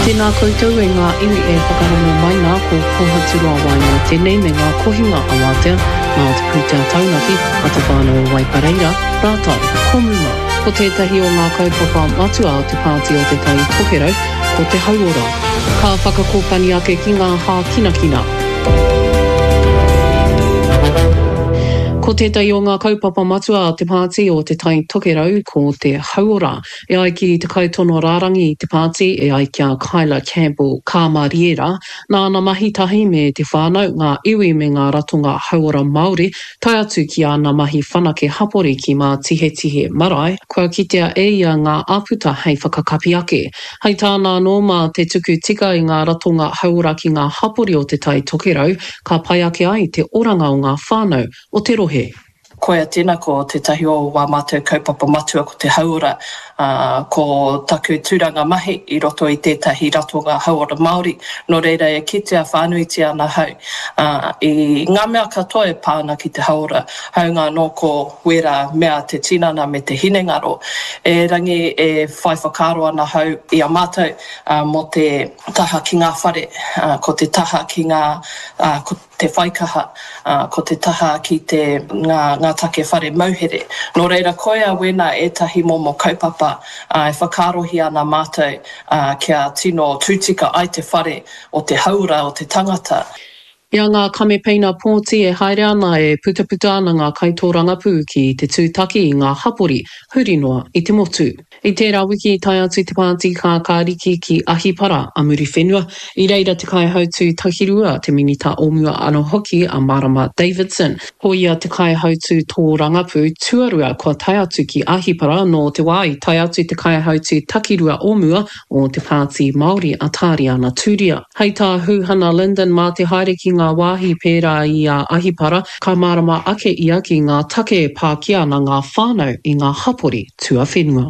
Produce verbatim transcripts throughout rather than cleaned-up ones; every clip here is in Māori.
Tēnā koutou e ngā iwi e whakarongo mai nā ko kohaturua waina tēnei me ngā kohinga awatea nā te putea taunaki a te whānau Waipareira, rātau, komuma. Ko tētahi o ngā kaupapa matua o te pāti o te tai tokerau, ko te hauora. Ka whakakōpani ake ki ngā hā kinakina. Ko tētai o ngā kaupapa matua o te pāti o te tai tokerau ko te hauora. E ai ki te kautono rārangi i te pāti e ai kia Kyla Campbell Kāmariera. Nāna mahi tahi me te whānau ngā iwi me ngā ratonga hauora Māori tai atu ki ana mahi whanake hapori ki mā tihe tihe marae. Kua kitea e ia ngā āputa hei whakakapi ake. Hei tāna no mā te tuku tika i ngā ratonga hauora ki ngā hapori o te tai tokerau ka pai ake ai te oranga o ngā whānau o te rohe. Koia tēnā ko te tahi o wā mātou kaupapa matua ko te hauora, uh, ko taku tūranga mahi i roto i tētahi ratonga hauora Māori. No reira e kitea whānuiti ana hau. Uh, I ngā mea katoa e pāna ki te hauora, haunga no ko wera mea te tinana me te hinengaro. E rangi e whai whakaro ana hau i a mātou uh, mo te taha ki ngā whare, uh, ko te taha ki ngā, uh, ko te whaikaha, uh, ko te taha ki te ngā, ngā take whare mauhere. No reira koia wena e tahi momo kaupapa uh, e whakarohi ana mātou uh, kia tino tūtika ai te whare o te haura o te tangata. Ia ngā kamepeina pōti e haere ana e putaputa ana ngā kaitōrangapū ki te tūtaki i ngā hapori, hurinoa i te motu. I tērā wiki tai atu te pāti ka kāriki ki Ahipara a muri whenua, i reira te kai hautu tahirua te minita omua ano hoki a Marama Davidson. Ko ia te kai hautu tō rangapū tuarua kua tai atu ki Ahipara no te wai tai atu te kai hautu takirua omua o te pāti Māori a Tāriana Tūria. Hei tā hūhana Lyndon mā te haere ki ngā wāhi pērā i a Ahipara, ka marama ake ia ki ngā take pākia na ngā whānau i ngā hapori tua whenua.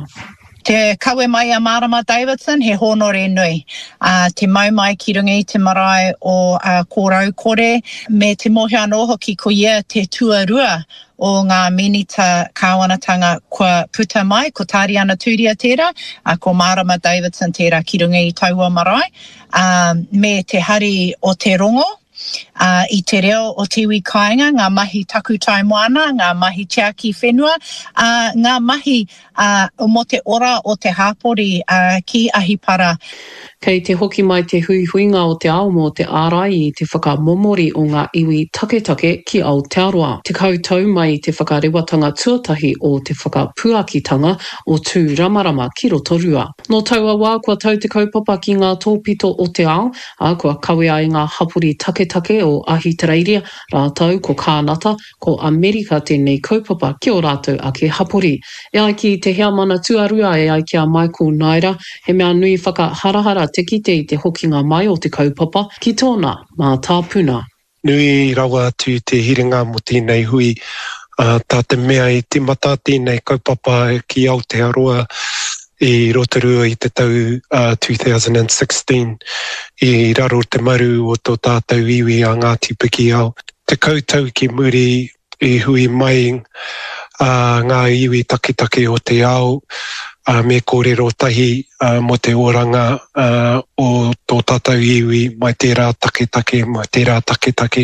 Te kawe mai a Marama Davidson, he honore nui. Uh, te mau mai ki runga i te marae o uh, kōrau kore, me te mohi anō hoki ko ia te tuarua o ngā minita kāwanatanga kua puta mai, ko Tāriana Tūria tērā, uh, ko Marama Davidson tērā ki runga i taua marae, um, me te hari o te rongo, Uh, I te reo o te iwi kāinga, ngā mahi taku tai moana, ngā mahi tiaki whenua, uh, ngā mahi uh, mo te ora o te hapori uh, ki Ahipara. Kei te hoki mai te huihuinga o te ao mō te ārai i te whakamomori o ngā iwi taketake ki Aotearoa. Te koutou mai te whakarewatanga tuatahi o te whakapuakitanga o tū ramarama ki roto rua. No taua wā kua tau te kaupapa ki ngā tōpito o te ao, a kua kawe ai ngā hapori taketake o Ahitereiria, rātau ko kānata, ko Amerika tēnei kaupapa ki o rātou a ke hapori. E ai ki te hea mana tuarua e ai ki a Michael Naira, he mea nui whakaharahara te kite i te hokinga mai o te kaupapa ki tōna mā tāpuna. Nui rawa atu te hiringa mo tēnei hui, uh, tā te mea i te mata tēnei kaupapa ki Aotearoa i Rotorua i te tau uh, two thousand sixteen i raro te maru o tō tātou iwi a Ngāti Piki au. Te koutou ki muri i hui mai uh, ngā iwi takitake o te ao, Uh, me kōrero tahi uh, mo te oranga uh, o tō tātou iwi mai tērā taketake, mai tērā taketake.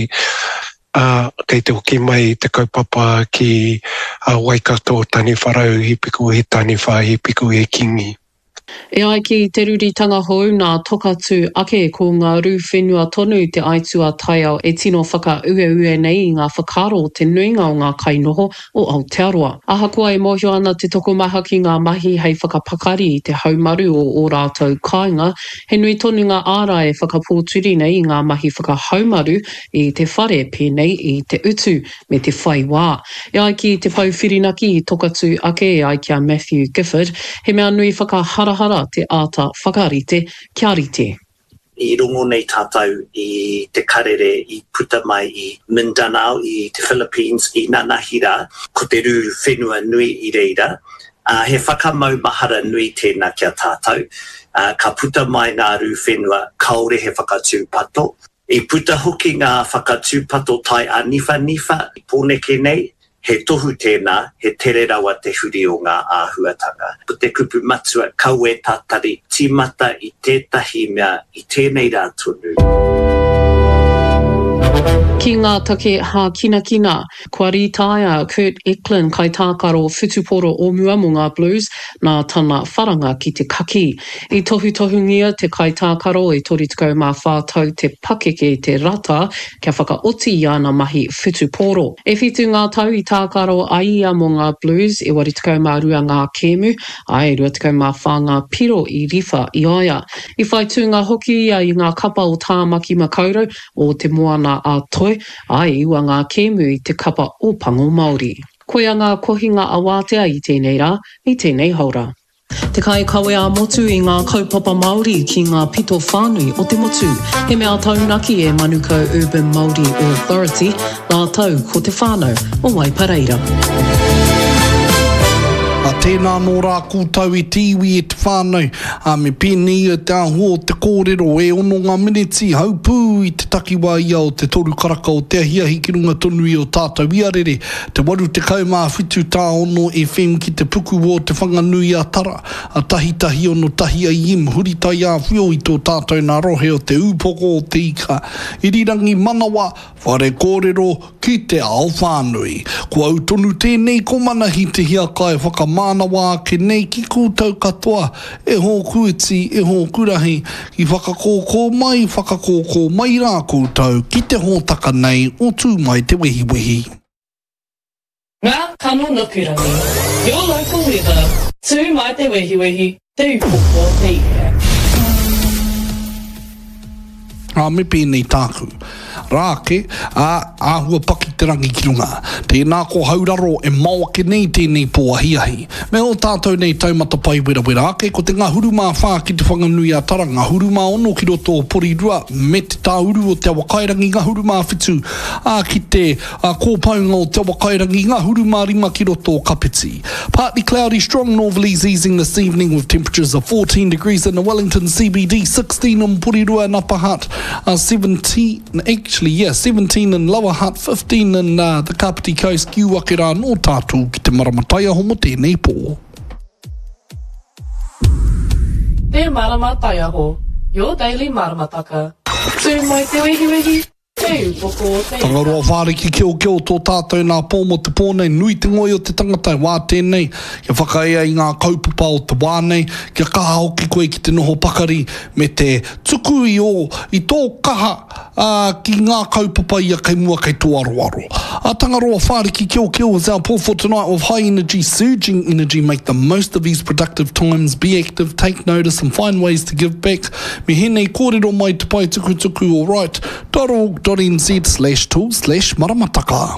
Uh, kei te hoki mai te kaupapa ki uh, Waikato tani wharau hipiku he tani wha hipiku he kingi. E ai ki te ruritanga hou nā tokatu ake ko ngā rū whenua tonu te aitua taiao e tino whaka ue ue nei i ngā whakaro o te nuinga o ngā kainoho o Aotearoa. Aha kua e mohio ana te tokomaha ki ngā mahi hei whakapakari i te haumaru o o rātou kāinga, he nui tonu ngā āra e whakapōturi nei i ngā mahi whakahaumaru i te whare pēnei i te utu me te whai wā. E ai ki te pauwhirinaki i tokatu ake e ai ki a Matthew Gifford, he mea nui whakahara hara te āta whakarite kia rite. I rungo nei tātou i te karere i puta mai i Mindanao i te Philippines i Nanahira, ko te rū whenua nui i reira. Uh, he whakamau mahara nui tēnā kia tātou. Uh, ka puta mai ngā rū whenua kaore he whakatūpato. I puta hoki ngā whakatūpato tai a nifa nifa i pōneke nei, he tohu tēnā, he tere rawa te huri o ngā āhuatanga. Po te kupu matua kaue tātari, timata i tētahi mea i tēnei rā tonu. Ki ngā take ha kina kina, kua rītaia Kurt Eklund kai tākaro whutuporo o Muamunga Blues nā tana wharanga ki te kaki. I tohu tohungia te kai tākaro e tori tukau mā whātau te pakeke te rata kia whakaoti i ana mahi whutuporo. E whitu ngā tau i tākaro ai a mo ngā Blues e wari tukau mā rua ngā kēmu, ai rua tukau mā whanga piro i riwha i aia. I whai tūnga hoki ia i ngā kapa o tāmaki makaurau o te moana a toi, ai ua ngā kēmu i te kapa o Pango Māori. Koe a ngā kohinga a wātea i tēnei rā, i tēnei haura. Te kai kawe a motu i ngā kaupapa Māori ki ngā pito whānui o te motu. He mea taunaki e Manukau Urban Māori Authority, ngā tau ko te whānau o Waipareira. A tēnā nō rā kūtau e tīwi e te whānau, a me pēnei e te aho o te kōrero e ono ngā miniti haupū i te takiwa ia o te toru karaka o te ahiahi ki runga tonu i o tātou iarere. Te waru te kaumā whitu tā ono e whem ki te puku o te whanganui a tara, a tahi tahi ono tahi a im, huri tai a whio i tō tātou nā rohe o te upoko o te ika. I rirangi manawa, whare kōrero ki te ao whānui. Kua au tonu tēnei ko manahi te hiakai whaka mānawa ke nei ki kūtau katoa e hō kuiti, e hō kurahi i whakakōkō mai, whakakōkō mai rā kūtau ki te hōtaka nei o tū mai te wehi wehi. Ngā kano nukurangi, your local weather, tū mai te wehi wehi, te upoko te ika. A me pēnei tāku. Rāke, a āhua paki te rangi ki runga. Tēnā ko hauraro e maua ke nei tēnei pō ahiahi. Me o tātou nei taumata pai wera wera ake, ko te ngā hurumā whā ki te whanganui a tara, ngā hurumā ono ki roto o pori rua, me te tāuru o te awa kairangi, ngā hurumā whitu, a ki te a kōpaunga o te awa kairangi, ngā hurumā rima ki roto o kapiti. Partly cloudy, strong northerlies easing this evening with temperatures of fourteen degrees in the Wellington C B D, sixteen in Porirua and Upper Hutt, uh, seventeen, actually, yeah, seventeen in Lower Hutt, fifteen in uh, the Kapiti Coast, ki wake rā nō tātou ki te maramataia homo tēnei pō. Te maramataia ho, your daily maramataka. Tū mai te wehi wehi, te upoko te ika. Tangaroa whāriki keo keo tō tātou nā pōmo te pōnei, nui te ngoi o te tangatai wā tēnei, kia whakaea i ngā kaupapa o te wānei, kia kaha hoki koe ki te noho pakari, me te tuku i o, i tō kaha uh, ki ngā kaupapa ia kei mua kei tō aroaro. A tangaroa whāriki keo keo is our Paul for tonight with high energy, surging energy. Make the most of these productive times, be active, take notice and find ways to give back. Me henei kōrero mai te pai tuku tuku, all right, .org.nz slash tool slash maramataka.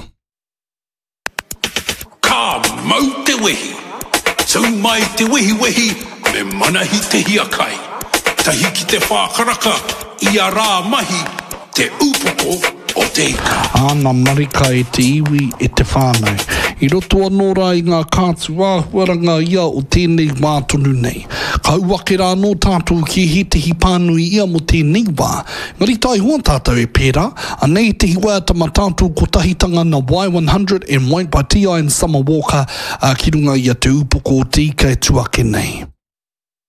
Ka mau te wehi, tau mai te wehi wehi, me manahi te hiakai. Tahi ki te whākaraka, ia rā mahi, te upoko o te ika. Ana marika e te iwi e te whānau. I roto anō rā i ngā kātu āhuaranga ia o tēnei wā tonu nei. Kau wake rā nō tātou ki he te hipānui ia mo tēnei wā. Ngari tai hoa tātou e pērā, anei te hiwea tama tātou ko tahitanga na Y one hundred and White by T I and Summer Walker uh, ki runga ia te upoko o te ika e tuake nei.